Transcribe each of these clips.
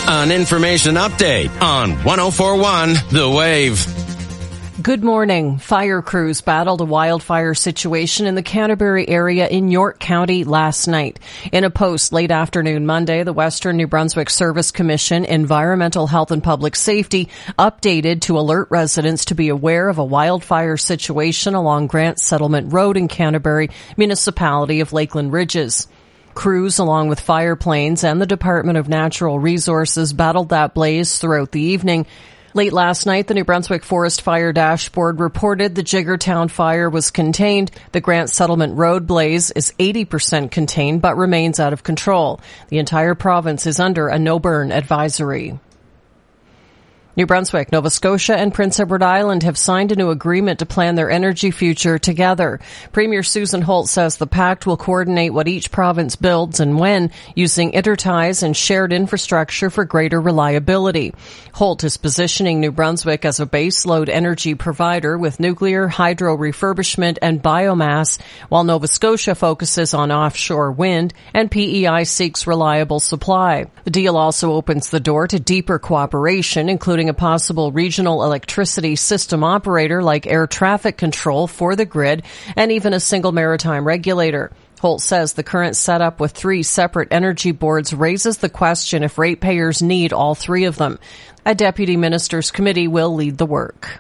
An information update on 104.1 The Wave. Good morning. Fire crews battled a wildfire situation in the Canterbury area in York County last night. In a post late afternoon Monday, the Western New Brunswick Service Commission Environmental Health and Public Safety updated to alert residents to be aware of a wildfire situation along Grant Settlement Road in Canterbury, municipality of Lakeland Ridges. Crews, along with fire planes and the Department of Natural Resources, battled that blaze throughout the evening. Late last night, the New Brunswick Forest Fire Dashboard reported the Jiggertown fire was contained. The Grant Settlement Road blaze is 80% contained but remains out of control. The entire province is under a no-burn advisory. New Brunswick, Nova Scotia, and Prince Edward Island have signed a new agreement to plan their energy future together. Premier Susan Holt says the pact will coordinate what each province builds and when, using interties and shared infrastructure for greater reliability. Holt is positioning New Brunswick as a baseload energy provider with nuclear, hydro refurbishment, and biomass, while Nova Scotia focuses on offshore wind and PEI seeks reliable supply. The deal also opens the door to deeper cooperation, including a possible regional electricity system operator like air traffic control for the grid and even a single maritime regulator. Holt says the current setup with 3 separate energy boards raises the question if ratepayers need all 3 of them. A deputy minister's committee will lead the work.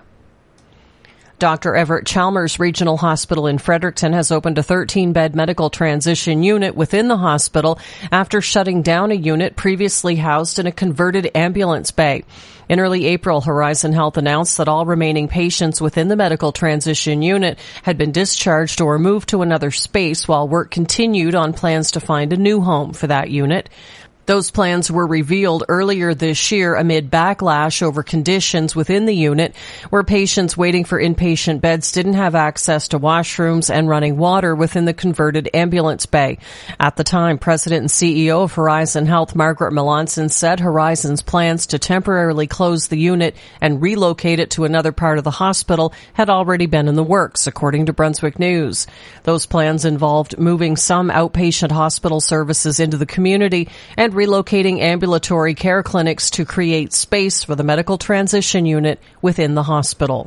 Dr. Everett Chalmers Regional Hospital in Fredericton has opened a 13-bed medical transition unit within the hospital after shutting down a unit previously housed in a converted ambulance bay. In early April, Horizon Health announced that all remaining patients within the medical transition unit had been discharged or moved to another space while work continued on plans to find a new home for that unit. Those plans were revealed earlier this year amid backlash over conditions within the unit where patients waiting for inpatient beds didn't have access to washrooms and running water within the converted ambulance bay. At the time, President and CEO of Horizon Health, Margaret Melanson, said Horizon's plans to temporarily close the unit and relocate it to another part of the hospital had already been in the works, according to Brunswick News. Those plans involved moving some outpatient hospital services into the community and relocating ambulatory care clinics to create space for the medical transition unit within the hospital.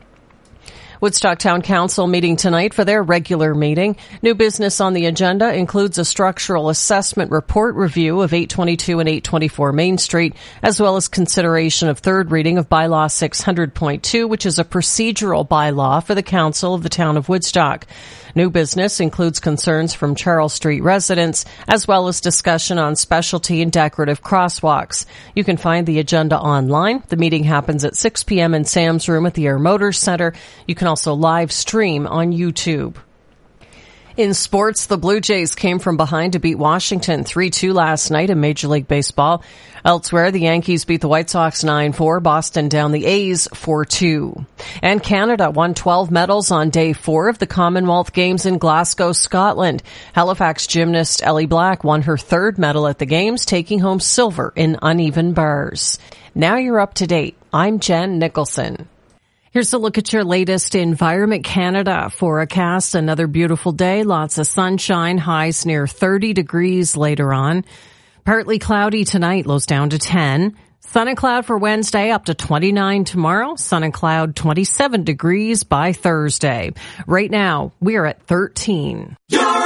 Woodstock Town Council meeting tonight for their regular meeting. New business on the agenda includes a structural assessment report review of 822 and 824 Main Street, as well as consideration of third reading of Bylaw 600.2, which is a procedural bylaw for the Council of the Town of Woodstock. New business includes concerns from Charles Street residents, as well as discussion on specialty and decorative crosswalks. You can find the agenda online. The meeting happens at 6 p.m. in Sam's Room at the Air Motors Center. You can also live stream on YouTube. In sports, the Blue Jays came from behind to beat Washington 3-2 last night in Major League Baseball. Elsewhere, the Yankees beat the White Sox 9-4, Boston down the A's 4-2. And Canada won 12 medals on day 4 of the Commonwealth Games in Glasgow, Scotland. Halifax gymnast Ellie Black won her 3rd medal at the Games, taking home silver in uneven bars. Now you're up to date. I'm Jen Nicholson. Here's a look at your latest Environment Canada forecast. Another beautiful day, lots of sunshine, highs near 30 degrees later on. Partly cloudy tonight, lows down to 10. Sun and cloud for Wednesday, up to 29 tomorrow. Sun and cloud, 27 degrees by Thursday. Right now, we are at 13.